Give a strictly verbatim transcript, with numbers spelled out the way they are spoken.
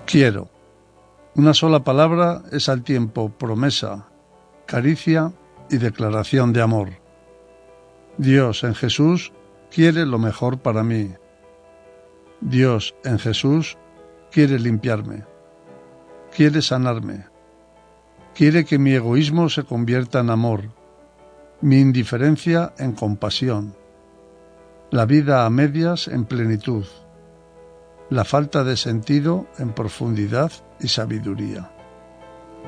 Quiero. Una sola palabra es al tiempo promesa, caricia y declaración de amor. Dios en Jesús quiere lo mejor para mí. Dios en Jesús quiere limpiarme, quiere sanarme, quiere que mi egoísmo se convierta en amor, mi indiferencia en compasión, la vida a medias en plenitud, la falta de sentido en profundidad y sabiduría.